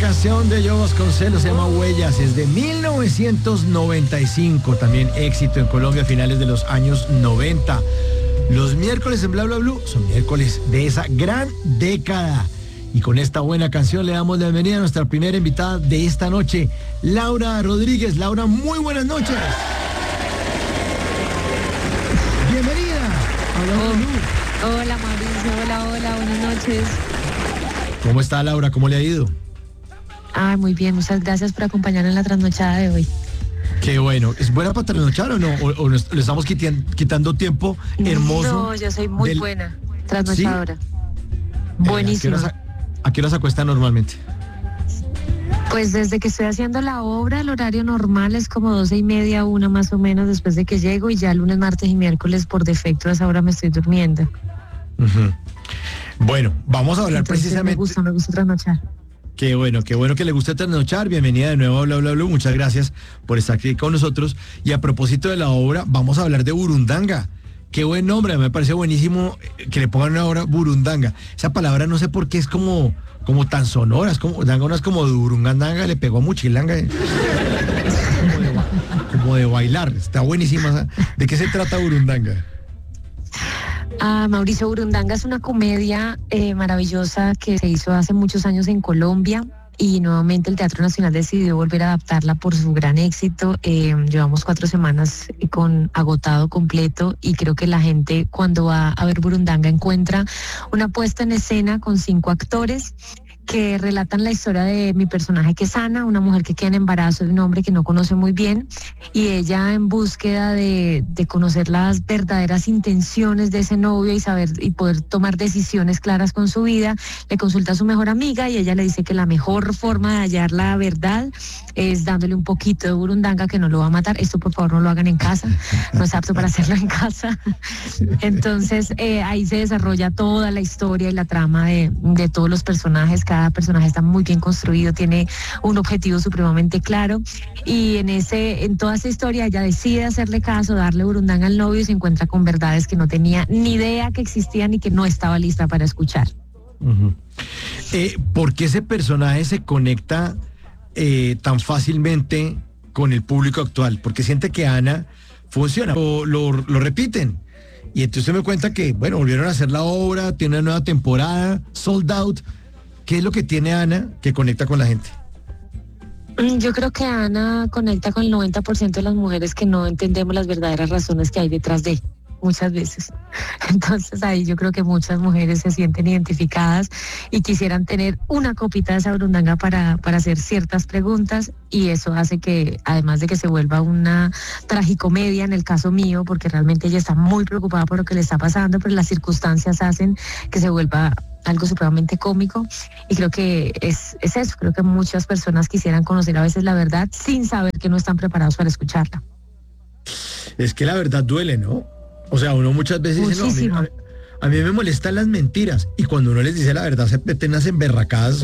canción de Joe Vasconcelos, se llama Huellas, es de 1995, también éxito en Colombia a finales de los años 90. Los miércoles en Bla Bla Blue son miércoles de esa gran década. Y con esta buena canción le damos la bienvenida a nuestra primera invitada de esta noche, Laura Rodríguez. Laura, muy buenas noches. Bienvenida a Bla Bla Blue. Hola Mauricio, hola, buenas noches. ¿Cómo está Laura? ¿Cómo le ha ido? Ay, muy bien, muchas gracias por acompañarnos en la trasnochada de hoy. Qué bueno. ¿Es buena para trasnochar o no? ¿O le estamos quitando tiempo hermoso? No, yo soy muy buena trasnochadora. ¿Sí? Buenísima. ¿A qué hora se acuesta normalmente? Pues desde que estoy haciendo la obra, el horario normal es como 12:30, 1 más o menos después de que llego, y ya lunes, martes y miércoles por defecto a esa hora me estoy durmiendo. Uh-huh. Bueno, vamos a hablar. Entonces, precisamente. Me gusta trasnochar. Qué bueno que le guste trasnochar. Bienvenida de nuevo a Bla Bla Bla. Muchas gracias por estar aquí con nosotros. Y a propósito de la obra, vamos a hablar de Burundanga. Qué buen nombre, me parece buenísimo que le pongan ahora Burundanga. Esa palabra no sé por qué es como tan sonora, es como Danga, es como de Burundanga, le pegó a Muchilanga. Como de bailar. Está buenísima. ¿De qué se trata Burundanga? Mauricio, Burundanga es una comedia maravillosa que se hizo hace muchos años en Colombia, y nuevamente el Teatro Nacional decidió volver a adaptarla por su gran éxito. Llevamos 4 semanas con agotado completo, y creo que la gente cuando va a ver Burundanga encuentra una puesta en escena con 5 actores que relatan la historia de mi personaje, que es Ana, una mujer que queda en embarazo de un hombre que no conoce muy bien, y ella, en búsqueda de conocer las verdaderas intenciones de ese novio y saber y poder tomar decisiones claras con su vida, le consulta a su mejor amiga, y ella le dice que la mejor forma de hallar la verdad es dándole un poquito de Burundanga, que no lo va a matar. Esto por favor no lo hagan en casa, no es apto para hacerlo en casa. Entonces ahí se desarrolla toda la historia y la trama de todos los personajes. Cada personaje está muy bien construido, tiene un objetivo supremamente claro, y en toda esa historia ella decide hacerle caso, darle Burundanga al novio, y se encuentra con verdades que no tenía ni idea que existían y que no estaba lista para escuchar. Uh-huh. ¿Por qué ese personaje se conecta tan fácilmente con el público actual? Porque siente que Ana funciona, lo repiten. Y entonces me cuenta que, bueno, volvieron a hacer la obra, tiene una nueva temporada, sold out. ¿Qué es lo que tiene Ana que conecta con la gente? Yo creo que Ana conecta con el 90% de las mujeres que no entendemos las verdaderas razones que hay detrás de, muchas veces. Entonces ahí yo creo que muchas mujeres se sienten identificadas y quisieran tener una copita de esa Burundanga para hacer ciertas preguntas, y eso hace que, además de que se vuelva una tragicomedia en el caso mío, porque realmente ella está muy preocupada por lo que le está pasando, pero las circunstancias hacen que se vuelva algo supremamente cómico, y creo que es eso. Creo que muchas personas quisieran conocer a veces la verdad sin saber que no están preparados para escucharla. Es que la verdad duele, ¿no? O sea, uno muchas veces dice, no, a mí me molestan las mentiras, y cuando uno les dice la verdad se meten las emberracadas.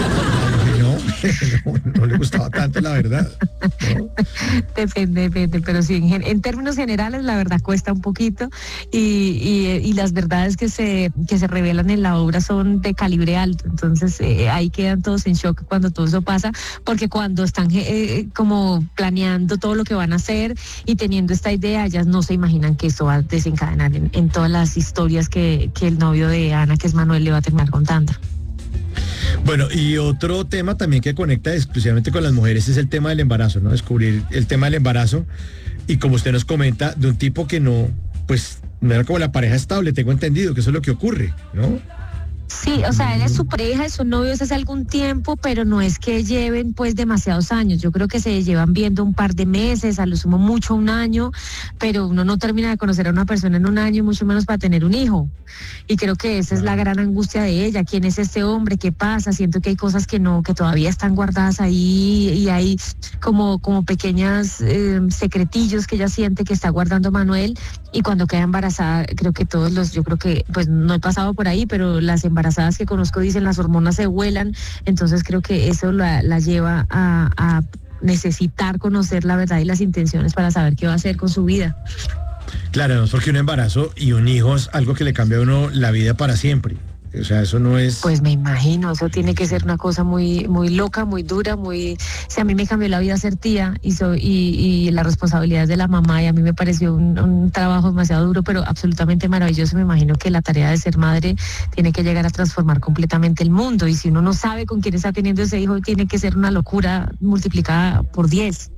No le gustaba tanto la verdad, ¿no? Depende, pero sí, en términos generales la verdad cuesta un poquito, y las verdades que se revelan en la obra son de calibre alto. Entonces ahí quedan todos en shock cuando todo eso pasa, porque cuando están como planeando todo lo que van a hacer y teniendo esta idea, ellas no se imaginan que esto va a desencadenar en todas las historias que el novio de Ana, que es Manuel, le va a terminar contando. Bueno, y otro tema también que conecta exclusivamente con las mujeres es el tema del embarazo, ¿no? Descubrir el tema del embarazo, y como usted nos comenta, de un tipo que no era como la pareja estable, tengo entendido que eso es lo que ocurre, ¿no? Sí, o sea, él es su pareja, es su novio hace algún tiempo, pero no es que lleven pues demasiados años. Yo creo que se llevan viendo un par de meses, a lo sumo mucho 1 año, pero uno no termina de conocer a una persona en 1 año, mucho menos para tener un hijo. Y creo que esa es la gran angustia de ella. ¿Quién es este hombre? ¿Qué pasa? Siento que hay cosas que todavía están guardadas ahí, y hay como pequeñas secretillos que ella siente que está guardando Manuel. Y cuando queda embarazada, creo que yo creo que, pues no he pasado por ahí, pero las embarazadas que conozco dicen las hormonas se vuelan. Entonces creo que eso la lleva a necesitar conocer la verdad y las intenciones para saber qué va a hacer con su vida. Claro, no es porque un embarazo y un hijo es algo que le cambia a uno la vida para siempre, O sea, eso no es... Pues me imagino, eso tiene que ser una cosa muy, muy loca, muy dura, muy... Si a mí me cambió la vida ser tía y la responsabilidad de la mamá, y a mí me pareció un trabajo demasiado duro, pero absolutamente maravilloso. Me imagino que la tarea de ser madre tiene que llegar a transformar completamente el mundo, y si uno no sabe con quién está teniendo ese hijo, tiene que ser una locura multiplicada por 10.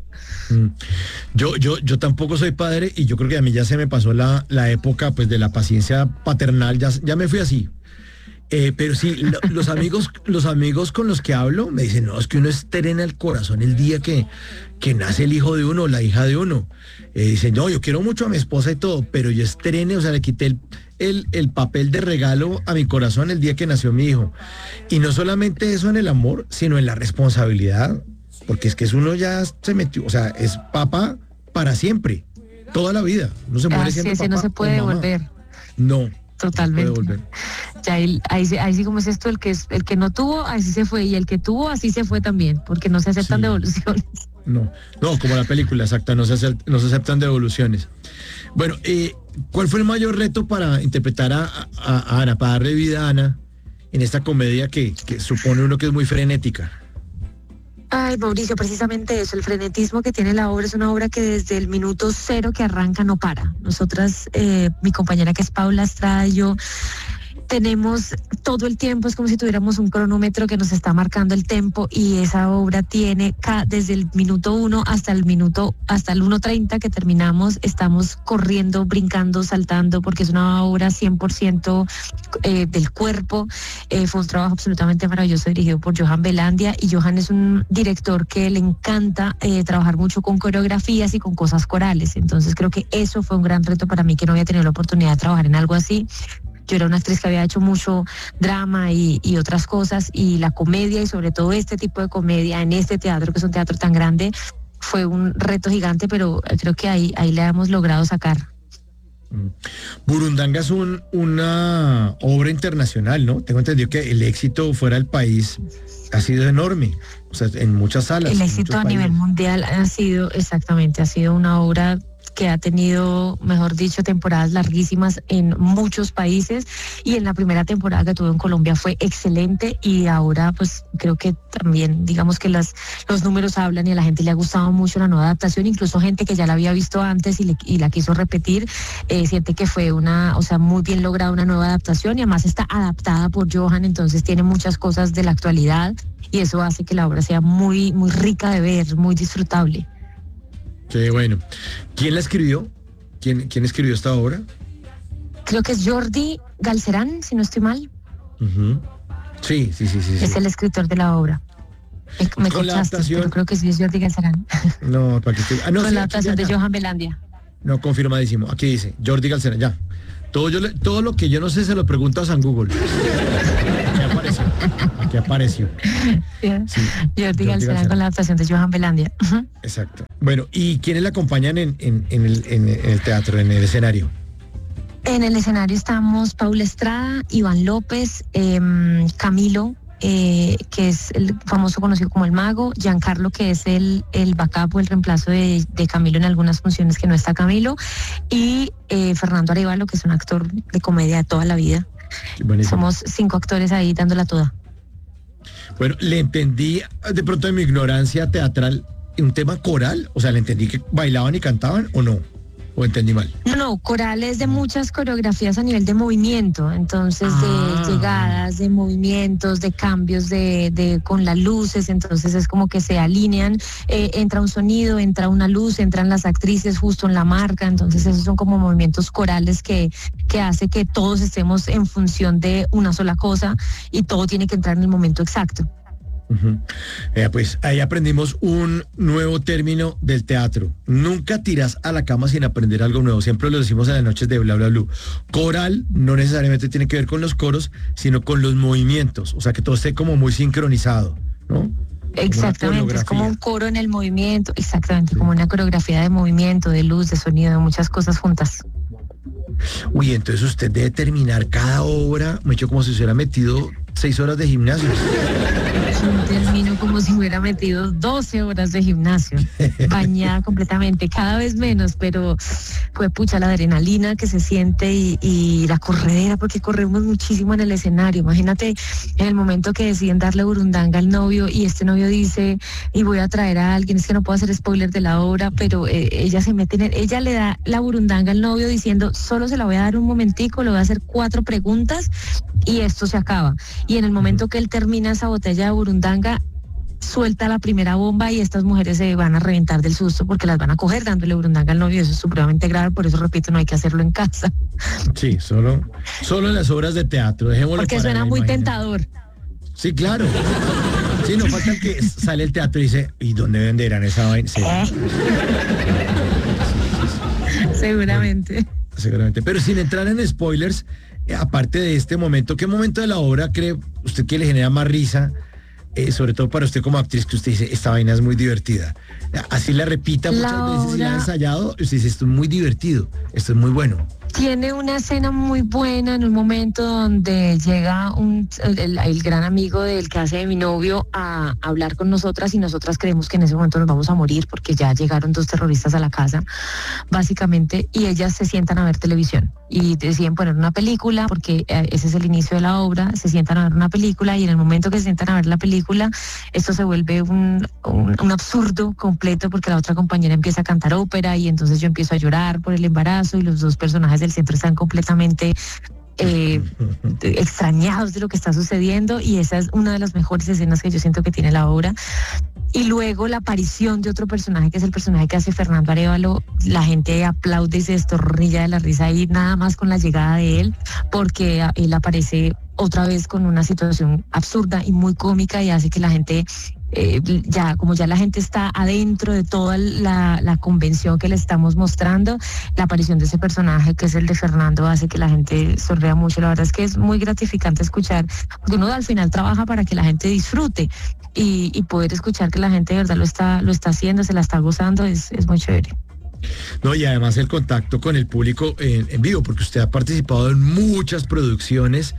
Yo tampoco soy padre, y yo creo que a mí ya se me pasó la época pues de la paciencia paternal, ya me fui así. Pero sí, los amigos con los que hablo me dicen, no, es que uno estrena el corazón el día que nace el hijo de uno o la hija de uno. Dicen, no, yo quiero mucho a mi esposa y todo, pero yo estrené, o sea, le quité el papel de regalo a mi corazón el día que nació mi hijo. Y no solamente eso en el amor, sino en la responsabilidad, porque es que uno ya se metió, o sea, es papá para siempre, toda la vida. No se muere siendo papá. No se puede devolver. No. Totalmente. Ya ahí sí, como es esto, el que no tuvo, así se fue, y el que tuvo, así se fue también, porque no se aceptan devoluciones. No, como la película, exacta, no se aceptan devoluciones. Bueno, ¿cuál fue el mayor reto para interpretar a Ana, para darle vida a Ana en esta comedia que supone uno que es muy frenética? Ay, Mauricio, precisamente eso, el frenetismo que tiene la obra es una obra que desde el minuto 0 que arranca no para. Nosotras, mi compañera que es Paula Estrada y yo, tenemos todo el tiempo, es como si tuviéramos un cronómetro que nos está marcando el tiempo, y esa obra tiene desde el minuto 1 hasta el 1:30 que terminamos, estamos corriendo, brincando, saltando, porque es una obra 100% del cuerpo. Fue un trabajo absolutamente maravilloso dirigido por Johan Velandia, y Johan es un director que le encanta trabajar mucho con coreografías y con cosas corales. Entonces creo que eso fue un gran reto para mí, que no había tenido la oportunidad de trabajar en algo así. Yo era una actriz que había hecho mucho drama y otras cosas, y la comedia, y sobre todo este tipo de comedia en este teatro, que es un teatro tan grande, fue un reto gigante, pero creo que ahí la hemos logrado sacar. Burundanga es una obra internacional, ¿no? Tengo entendido que el éxito fuera del país ha sido enorme, o sea, en muchas salas. El éxito a nivel mundial ha sido una obra que ha tenido, mejor dicho, temporadas larguísimas en muchos países, y en la primera temporada que tuvo en Colombia fue excelente, y ahora pues creo que también, digamos que los números hablan, y a la gente le ha gustado mucho la nueva adaptación, incluso gente que ya la había visto antes y la quiso repetir, siente que fue muy bien lograda una nueva adaptación, y además está adaptada por Johan, entonces tiene muchas cosas de la actualidad, y eso hace que la obra sea muy, muy rica de ver, muy disfrutable. Qué bueno. ¿Quién la escribió? ¿Quién escribió esta obra? Creo que es Jordi Galcerán, si no estoy mal. Uh-huh. Sí. Es el escritor de la obra. Me escuchaste, pero creo que sí es Jordi Galcerán. No, para que estoy... Con la adaptación de Johan Velandia. No, confirmadísimo. Aquí dice Jordi Galcerán, ya. Todo lo que yo no sé se lo pregunto a San Google. ¿Qué apareció? Sí, Jordi Galcerán con la adaptación de Johan Velandia. Uh-huh. Exacto. Bueno, ¿y quiénes la acompañan en el teatro, en el escenario? En el escenario estamos Paula Estrada, Iván López, Camilo, que es el famoso conocido como el Mago, Giancarlo, que es el backup o el reemplazo de Camilo en algunas funciones que no está Camilo, y Fernando Arevalo, que es un actor de comedia de toda la vida. Buenísimo. Somos 5 actores ahí dándola toda. Bueno, le entendí de pronto en mi ignorancia teatral un tema coral, o sea, le entendí que bailaban y cantaban, ¿o no? ¿O entendí mal? No, coral es de muchas coreografías a nivel de movimiento, entonces de llegadas, de movimientos, de cambios con las luces, entonces es como que se alinean, entra un sonido, entra una luz, entran las actrices justo en la marca, entonces esos son como movimientos corales que hace que todos estemos en función de una sola cosa, y todo tiene que entrar en el momento exacto. Uh-huh. Pues ahí aprendimos un nuevo término del teatro. Nunca tiras a la cama sin aprender algo nuevo. Siempre lo decimos en las noches de Bla Bla Blue. Coral no necesariamente tiene que ver con los coros, sino con los movimientos. O sea, que todo esté como muy sincronizado, ¿no? Exactamente, es como un coro en el movimiento. Exactamente, sí. Como una coreografía de movimiento, de luz, de sonido, de muchas cosas juntas. Uy, entonces usted debe terminar cada obra, me he hecho como si se hubiera metido 6 horas de gimnasio. Termino como si me hubiera metido 12 horas de gimnasio, bañada completamente, cada vez menos, pero fue pucha la adrenalina que se siente y la corredera, porque corremos muchísimo en el escenario. Imagínate en el momento que deciden darle burundanga al novio y este novio dice, y voy a traer a alguien, es que no puedo hacer spoiler de la obra, pero ella se mete ella le da la burundanga al novio diciendo, solo se la voy a dar un momentico, le voy a hacer 4 preguntas y esto se acaba. Y en el momento que él termina esa botella de burundanga, suelta la primera bomba y estas mujeres se van a reventar del susto porque las van a coger dándole burundanga al novio. Eso es supremamente grave, por eso repito, no hay que hacerlo en casa. Sí, solo en las obras de teatro, dejémoslo. Porque suena muy tentador. Sí, claro. Sí, no falta que sale el teatro y dice, ¿y dónde venderán esa vaina? Sí. Seguramente. Seguramente. Pero sin entrar en spoilers, aparte de este momento, ¿qué momento de la obra cree usted que le genera más risa? Sobre todo para usted como actriz, que usted dice, esta vaina es muy divertida. Así la repita muchas veces y la ha ensayado, usted dice, esto es muy divertido, esto es muy bueno. Tiene una escena muy buena en un momento donde llega el gran amigo del que hace de mi novio a hablar con nosotras y nosotras creemos que en ese momento nos vamos a morir porque ya llegaron 2 terroristas a la casa, básicamente, y ellas se sientan a ver televisión y deciden poner una película porque ese es el inicio de la obra, se sientan a ver una película y en el momento que se sientan a ver la película, esto se vuelve un absurdo completo porque la otra compañera empieza a cantar ópera y entonces yo empiezo a llorar por el embarazo y los 2 personajes del centro están completamente extrañados de lo que está sucediendo y esa es una de las mejores escenas que yo siento que tiene la obra. Y luego la aparición de otro personaje, que es el personaje que hace Fernando Arévalo, la gente aplaude y se destornilla de la risa ahí nada más con la llegada de él, porque él aparece otra vez con una situación absurda y muy cómica y hace que la gente ya la gente está adentro de toda la convención que le estamos mostrando, la aparición de ese personaje que es el de Fernando hace que la gente sonría mucho. La verdad es que es muy gratificante escuchar, porque uno al final trabaja para que la gente disfrute y poder escuchar que la gente de verdad lo está haciendo, se la está gozando, es muy chévere. No, y además el contacto con el público en vivo, porque usted ha participado en muchas producciones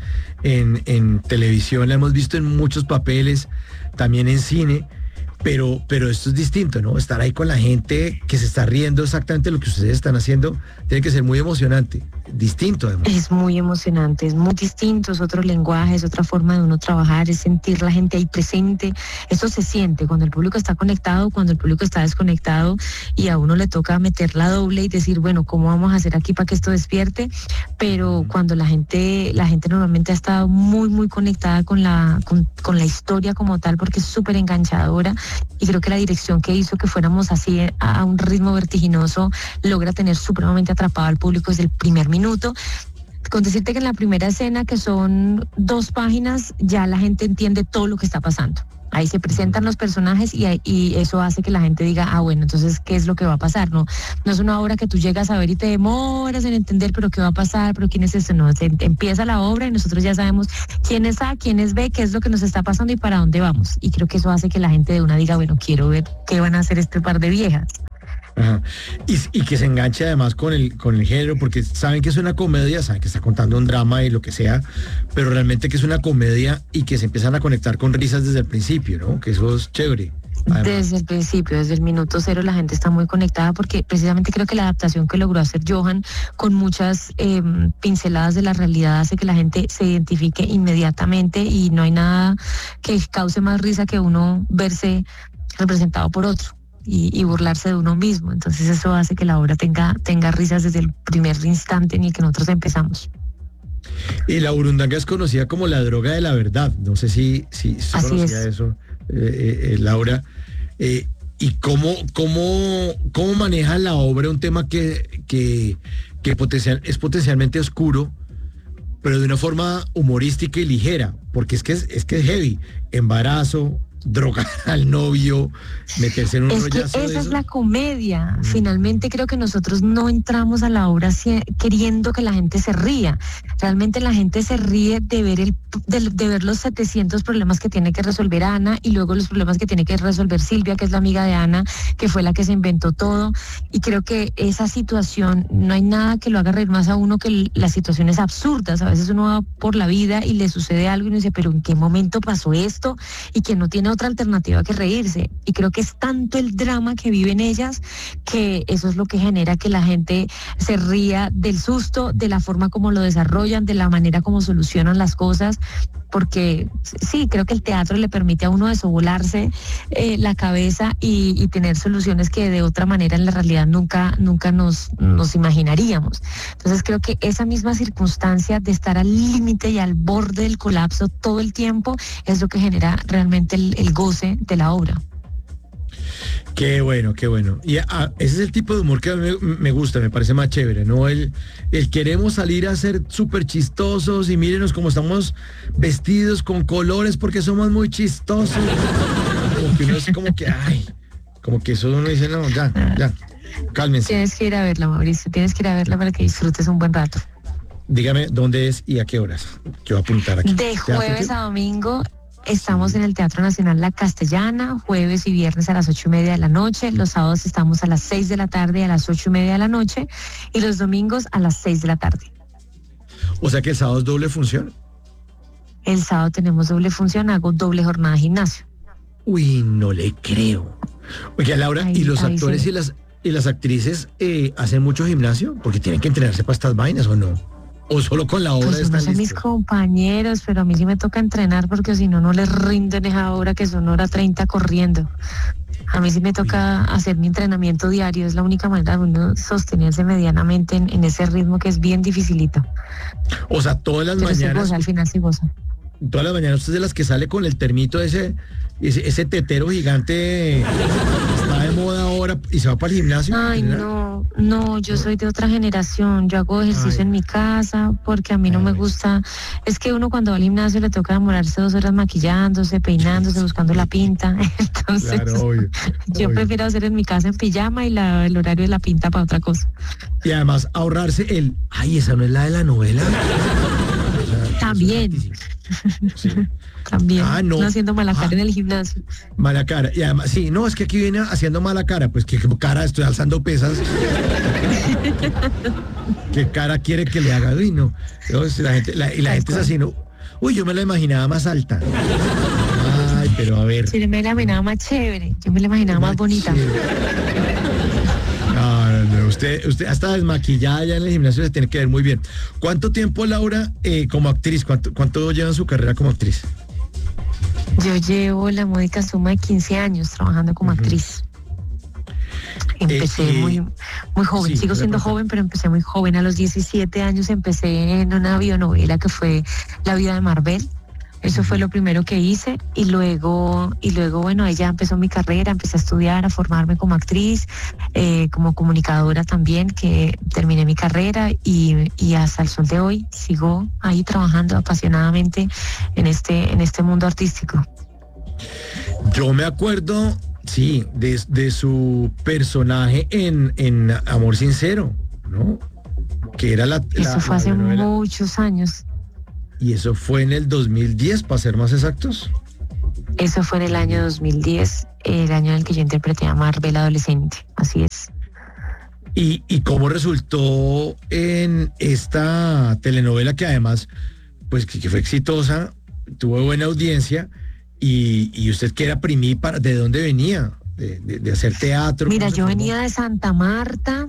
en televisión, la hemos visto en muchos papeles, también en cine, pero esto es distinto, ¿no? Estar ahí con la gente que se está riendo exactamente lo que ustedes están haciendo, tiene que ser muy emocionante, distinto además. Es muy emocionante, es muy distinto, es otro lenguaje, es otra forma de uno trabajar, es sentir la gente ahí presente. Eso se siente cuando el público está conectado, cuando el público está desconectado y a uno le toca meter la doble y decir, bueno, ¿cómo vamos a hacer aquí para que esto despierte? Pero cuando la gente normalmente ha estado muy, muy conectada con la historia como tal, porque es súper enganchadora y creo que la dirección que hizo que fuéramos así a un ritmo vertiginoso logra tener supremamente atrapado al público desde el primer minuto. Con decirte que en la primera escena, que son 2 páginas, ya la gente entiende todo lo que está pasando. Ahí se presentan los personajes y eso hace que la gente diga, bueno, entonces, ¿qué es lo que va a pasar? No es una obra que tú llegas a ver y te demoras en entender, pero ¿qué va a pasar? ¿Pero quién es este? No, empieza la obra y nosotros ya sabemos quién es A, quién es B, qué es lo que nos está pasando y para dónde vamos. Y creo que eso hace que la gente de una diga, bueno, quiero ver qué van a hacer este par de viejas. Ajá. Y que se enganche además con el género, porque saben que es una comedia, saben que está contando un drama y lo que sea, pero realmente que es una comedia y que se empiezan a conectar con risas desde el principio, ¿no? Que eso es chévere. Además. Desde el principio, desde el minuto 0 la gente está muy conectada porque precisamente creo que la adaptación que logró hacer Johan con muchas pinceladas de la realidad hace que la gente se identifique inmediatamente y no hay nada que cause más risa que uno verse representado por otro. Y burlarse de uno mismo. Entonces eso hace que la obra tenga risas desde el primer instante en el que nosotros empezamos. Y la burundanga es conocida como la droga de la verdad. No sé si conocía eso, Laura. ¿Y cómo maneja la obra un tema que es potencialmente oscuro, pero de una forma humorística y ligera? Porque es que es heavy. Embarazo, drogar al novio, meterse en un rollazo de eso. Esa es la comedia. Finalmente creo que nosotros no entramos a la obra queriendo que la gente se ría. Realmente la gente se ríe de ver los 700 problemas que tiene que resolver Ana y luego los problemas que tiene que resolver Silvia, que es la amiga de Ana, que fue la que se inventó todo. Y creo que esa situación, no hay nada que lo haga reír más a uno que las situaciones absurdas. A veces uno va por la vida y le sucede algo y uno dice, pero ¿en qué momento pasó esto? Y que no tiene otra alternativa que reírse. Y creo que es tanto el drama que viven ellas que eso es lo que genera que la gente se ría del susto, de la forma como lo desarrollan, de la manera como solucionan las cosas, porque sí, creo que el teatro le permite a uno desovolarse la cabeza y tener soluciones que de otra manera en la realidad nunca nos imaginaríamos. Entonces creo que esa misma circunstancia de estar al límite y al borde del colapso todo el tiempo es lo que genera realmente el goce de la obra. Qué bueno, qué bueno. Y ese es el tipo de humor que a mí me gusta, me parece más chévere, ¿no? El queremos salir a ser súper chistosos y mírenos cómo estamos vestidos con colores porque somos muy chistosos. Como que uno es como que, ay, como que eso uno dice, no, ya, cálmense. Tienes que ir a verla, Mauricio, tienes que ir a verla para que disfrutes un buen rato. Dígame dónde es y a qué horas. Yo voy a apuntar aquí. De jueves a domingo. Estamos en el Teatro Nacional La Castellana, jueves y viernes a las 8:30 de la noche. Los sábados estamos a las 6 de la tarde y a las 8:30 de la noche. Y los domingos a las 6 de la tarde. O sea que el sábado es doble función. El sábado tenemos doble función, hago doble jornada de gimnasio. Uy, no le creo. Oiga, Laura, ¿y los actores sí. y las actrices hacen mucho gimnasio? Porque tienen que entrenarse para estas vainas, ¿o no? ¿O solo con la obra pues están listos? Son mis compañeros, pero a mí sí me toca entrenar porque si no les rindo en esa hora que son hora 30 corriendo. A mí sí me toca hacer mi entrenamiento diario, es la única manera de uno sostenerse medianamente en ese ritmo que es bien dificilito. O sea, todas las pero mañanas... Goza, al final sí goza. Todas las mañanas usted es de las que sale con el termito ese tetero gigante está de moda ahora y se va para el gimnasio. Ay, no, yo soy de otra generación, yo hago ejercicio en mi casa porque a mí no me gusta, es que uno cuando va al gimnasio le toca demorarse 2 horas maquillándose, peinándose, buscando la pinta, entonces claro, obvio. Prefiero hacer en mi casa en pijama y el horario de la pinta para otra cosa. Y además ahorrarse esa no es la de la novela. También. Sí. También, no haciendo mala cara en el gimnasio. Mala cara, y además, sí, no, es que aquí viene haciendo mala cara, pues qué cara, estoy alzando pesas. ¿Qué cara quiere que le haga? Uy, no. Entonces, la gente es así, ¿no? Uy, yo me la imaginaba más alta. Ay, pero a ver. Sí, yo me la imaginaba más chévere, yo me la imaginaba más bonita. No, usted hasta desmaquillada ya en el gimnasio se tiene que ver muy bien. ¿Cuánto tiempo, Laura, como actriz? ¿Cuánto lleva en su carrera como actriz? Yo llevo la módica suma de 15 años trabajando como actriz. Empecé muy joven, sigo siendo joven, pero empecé muy joven. A los 17 años empecé en una bionovela que fue La vida de Marvel. Eso fue lo primero que hice y luego bueno, ahí ya empezó mi carrera, empecé a estudiar, a formarme como actriz, como comunicadora también, que terminé mi carrera y hasta el sol de hoy sigo ahí trabajando apasionadamente en este mundo artístico. Yo me acuerdo, sí, de su personaje en Amor Sincero, ¿no? Que era Eso fue hace muchos años. Y eso fue en el 2010, para ser más exactos. Eso fue en el año 2010, el año en el que yo interpreté a Marvel adolescente, así es. ¿Y cómo resultó en esta telenovela que además, pues que fue exitosa, tuvo buena audiencia, y usted que era primípara, ¿de dónde venía? ¿De hacer teatro? Mira, yo venía de Santa Marta,